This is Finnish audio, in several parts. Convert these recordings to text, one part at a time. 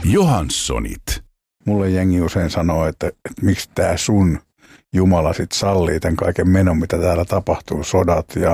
Johanssonit. Mulle jengi usein sanoo, että miksi tää sun Jumala sit sallii tämän kaiken menon, mitä täällä tapahtuu, sodat ja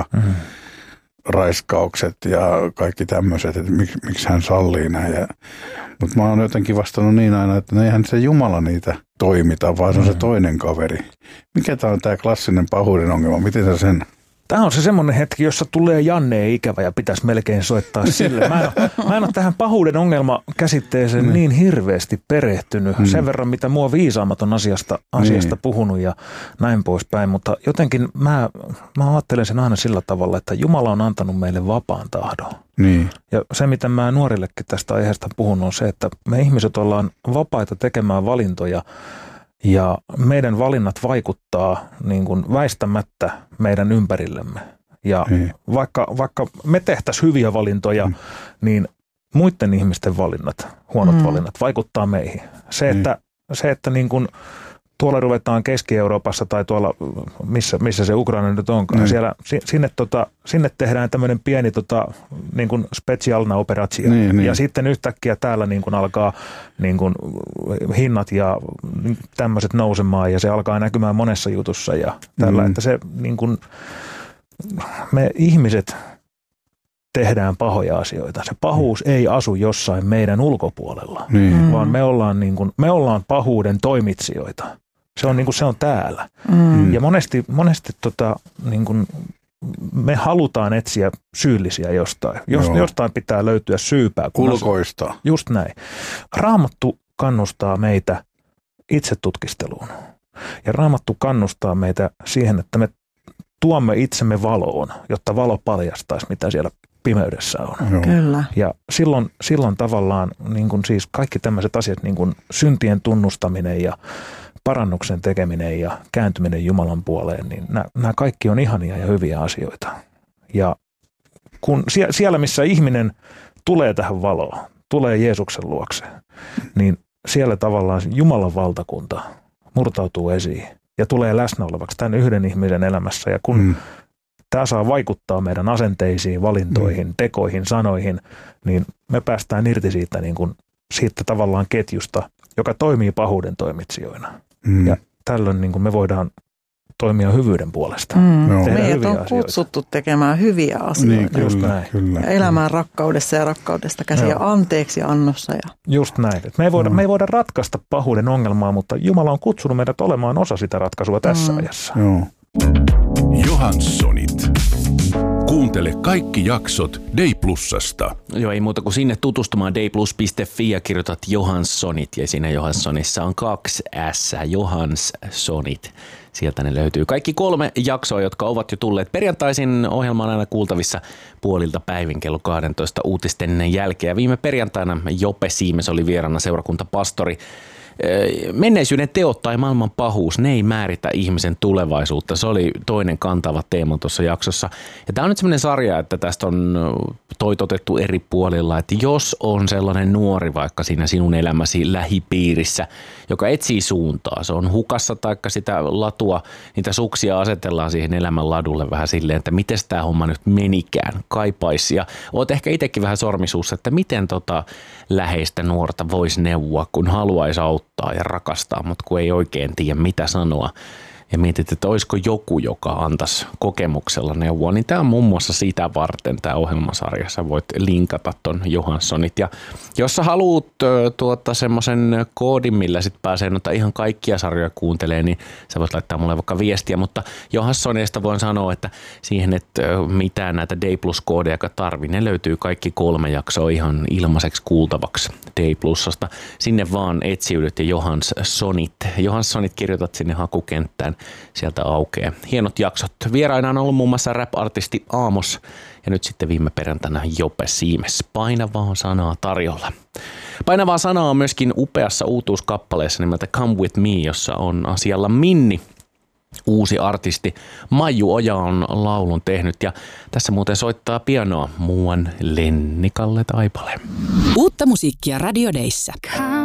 raiskaukset ja kaikki tämmöiset, että miksi hän sallii näin. Mutta mä oon jotenkin vastannut niin aina, että eihän se Jumala niitä toimita, vaan se on se toinen kaveri. Mikä tää on tää klassinen pahuuden ongelma? Miten sä sen... Tämä on se semmoinen hetki, jossa tulee Janne ikävä ja pitäisi melkein soittaa sille. Mä en ole tähän pahuuden ongelma-käsitteeseen niin hirveästi perehtynyt. Sen verran, mitä mua viisaammat on asiasta puhunut ja näin poispäin. Mutta jotenkin mä ajattelen sen aina sillä tavalla, että Jumala on antanut meille vapaan tahdon. Niin. Ja se, mitä mä nuorillekin tästä aiheesta puhun, on se, että me ihmiset ollaan vapaita tekemään valintoja. Ja meidän valinnat vaikuttaa niin kuin väistämättä meidän ympärillemme. Ja vaikka me tehtäisiin hyviä valintoja, niin muiden ihmisten valinnat, huonot valinnat, vaikuttaa meihin. Se, että niin kuin tuolla ruvetaan Keski-Euroopassa tai tuolla, missä se Ukraina nyt onkaan, siellä, sinne tehdään tämmöinen pieni niin kuin specialna operaatio. Ja sitten yhtäkkiä täällä niin kuin alkaa niin kuin hinnat ja tämmöiset nousemaan ja se alkaa näkymään monessa jutussa ja tällä, että se niin kuin, me ihmiset tehdään pahoja asioita. Se pahuus ei asu jossain meidän ulkopuolella, vaan me ollaan pahuuden toimitsijoita. Se on niin kuin se on täällä. Ja monesti niin kuin me halutaan etsiä syyllisiä jostain. Jostain pitää löytyä syypää. Ulkoista. Just näin. Raamattu kannustaa meitä itsetutkisteluun. Ja Raamattu kannustaa meitä siihen, että me tuomme itsemme valoon, jotta valo paljastaisi, mitä siellä pimeydessä on. Kyllä. Ja silloin tavallaan niin kuin siis kaikki tämmöiset asiat, niin kuin syntien tunnustaminen ja parannuksen tekeminen ja kääntyminen Jumalan puoleen, niin nämä kaikki on ihania ja hyviä asioita. Ja kun siellä, missä ihminen tulee tähän valoon, tulee Jeesuksen luokse, niin siellä tavallaan Jumalan valtakunta murtautuu esiin ja tulee läsnä olevaksi tämän yhden ihmisen elämässä. Ja kun tämä saa vaikuttaa meidän asenteisiin, valintoihin, tekoihin, sanoihin, niin me päästään irti siitä tavallaan ketjusta, joka toimii pahuuden toimitsijoina. Ja tällöin niin kuin me voidaan toimia hyvyyden puolesta. Meidät on kutsuttu tekemään hyviä asioita. Niin, kyllä. Ja elämään rakkaudessa ja rakkaudesta käsin ja anteeksi annossa. Just näin. Me ei voida ratkaista pahuuden ongelmaa, mutta Jumala on kutsunut meidät olemaan osa sitä ratkaisua tässä ajassa. Johanssonit. Kuuntele kaikki jaksot Dayplussasta. Joo, ei muuta kuin sinne tutustumaan dayplus.fi ja kirjoitat Johanssonit ja siinä Johanssonissa on 2 S, Johanssonit. Sieltä ne löytyy. Kaikki 3 jaksoa, jotka ovat jo tulleet perjantaisin. Ohjelma on aina kuultavissa puolilta päivin kello 12 uutisten jälkeen. Viime perjantaina Jope Siimes oli vieraana seurakuntapastori. Menneisyyden teot tai maailman pahuus, ne ei määritä ihmisen tulevaisuutta. Se oli toinen kantava teema tuossa jaksossa. Ja tämä on nyt semmoinen sarja, että tästä on toitotettu eri puolilla, että jos on sellainen nuori vaikka siinä sinun elämäsi lähipiirissä, joka etsii suuntaa, se on hukassa taikka sitä latua, niitä suksia asetellaan siihen elämän ladulle vähän silleen, että miten tämä homma nyt menikään, kaipaisi. Ja oot ehkä itsekin vähän sormisuussa, että miten läheistä nuorta voisi neuvoa, kun haluaisi auttaa ja rakastaa, mutta kun ei oikein tiedä mitä sanoa. Ja mietit, että olisiko joku, joka antaisi kokemuksella neuvoa, niin tämä on muun muassa sitä varten tämä ohjelmasarja. Sä voit linkata ton Johanssonit. Ja jos sä haluat semmoisen koodin, millä sit pääsee noita ihan kaikkia sarjoja kuuntelee, niin sä voit laittaa mulle vaikka viestiä. Mutta Johanssoneista voin sanoa, että siihen, että mitään näitä Dayplus-koodeja tarvii, ne löytyy kaikki 3 jaksoa ihan ilmaiseksi kuultavaksi Dayplusasta. Sinne vaan etsiydyt ja Johanssonit. Johanssonit kirjoitat sinne hakukenttään. Sieltä aukeaa. Hienot jaksot. Vieraina on ollut muun muassa rap-artisti Aamos ja nyt sitten viime perjantaina Jope Siimes. Painavaa sanaa tarjolla. Painavaa sanaa on myöskin upeassa uutuuskappaleessa nimeltä Come With Me, jossa on asialla Minni. Uusi artisti Maiju Oja on laulun tehnyt ja tässä muuten soittaa pianoa muuan Lennikalle Taipale. Uutta musiikkia Radio Dayssä.